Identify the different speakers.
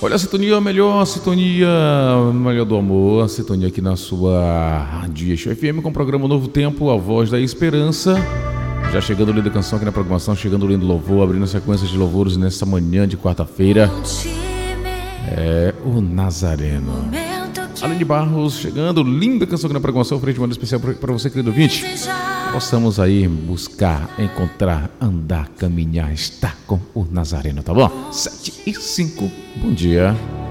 Speaker 1: Olha a sintonia, a melhor sintonia, melhor do amor, a sintonia aqui na sua Rádio Eixo FM com o programa Novo Tempo, a voz da esperança. Já chegando linda canção aqui na programação, chegando lindo louvor, abrindo sequências de louvores nessa manhã de quarta-feira. É o Nazareno. Aline Barros chegando, linda canção aqui na programação, frente de uma especial para você, querido ouvinte. Possamos aí buscar, encontrar, andar, caminhar, estar com o Nazareno, tá bom? 7h05, bom dia.